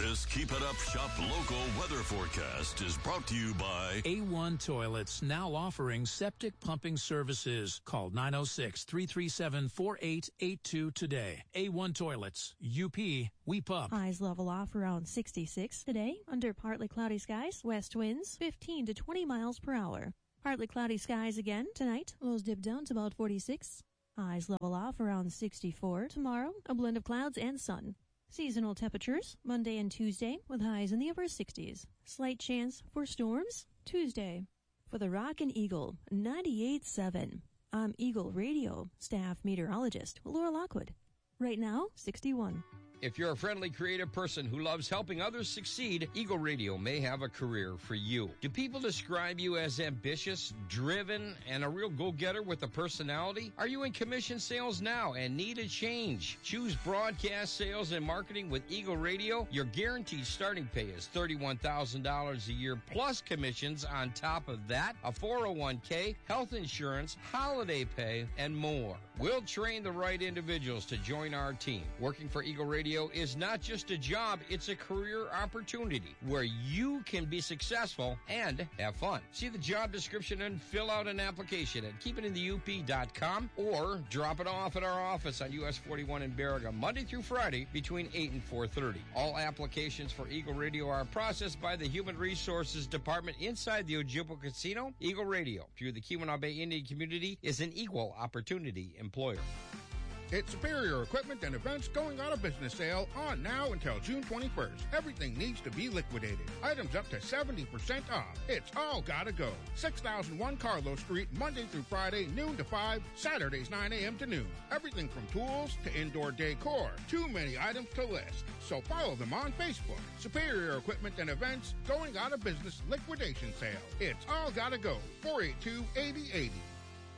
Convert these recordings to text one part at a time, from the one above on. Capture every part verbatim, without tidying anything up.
This Keep It Up Shop local weather forecast is brought to you by A one Toilets, now offering septic pumping services. Call nine oh six, three three seven, four eight eight two today. A one Toilets, U P, we pump. Highs level off around sixty-six today, under partly cloudy skies, west winds fifteen to twenty miles per hour. Partly cloudy skies again tonight, lows dip down to about forty-six. Highs level off around sixty-four tomorrow, a blend of clouds and sun. Seasonal temperatures, Monday and Tuesday, with highs in the upper sixties. Slight chance for storms, Tuesday. For the Rock and Eagle, ninety-eight point seven. I'm Eagle Radio staff meteorologist Laura Lockwood. Right now, sixty-one. If you're a friendly, creative person who loves helping others succeed, Eagle Radio may have a career for you. Do people describe you as ambitious, driven, and a real go-getter with a personality? Are you in commission sales now and need a change? Choose broadcast sales and marketing with Eagle Radio. Your guaranteed starting pay is thirty-one thousand dollars a year plus commissions on top of that, a four oh one k, health insurance, holiday pay, and more. We'll train the right individuals to join our team. Working for Eagle Radio is not just a job, it's a career opportunity where you can be successful and have fun. See the job description and fill out an application at keep it in the U P dot com or drop it off at our office on U S forty-one in Baraga, Monday through Friday between eight and four thirty. All applications for Eagle Radio are processed by the Human Resources Department inside the Ojibwa Casino. Eagle Radio, through the Keweenaw Bay Indian community, is an equal opportunity employer. It's Superior Equipment and Events going out of business sale on now until June twenty-first. Everything needs to be liquidated. Items up to seventy percent off. It's all gotta go. six thousand one Carlos Street, Monday through Friday, noon to five, Saturdays nine a.m. to noon. Everything from tools to indoor decor. Too many items to list. So follow them on Facebook. Superior Equipment and Events going out of business liquidation sale. It's all gotta go. four eight two, eight oh eight oh.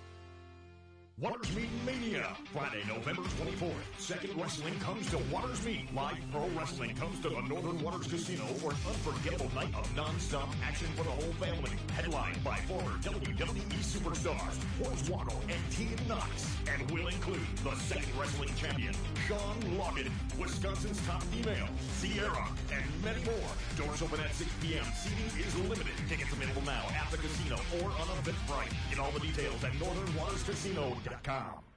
Waters Meet Mania, Friday, November twenty-fourth. Second Wrestling comes to Waters Meet. Live Pro Wrestling comes to the Northern Waters Casino for an unforgettable night of non-stop action for the whole family. Headlined by former W W E superstars Hornswoggle and Tegan Knox. And will include the second wrestling champion, Sean Logan, Wisconsin's top female, Sierra, and many more. Doors open at six p.m. Seating is limited. Tickets available now at the casino or on Eventbrite. Get all the details at northern waters casino dot com.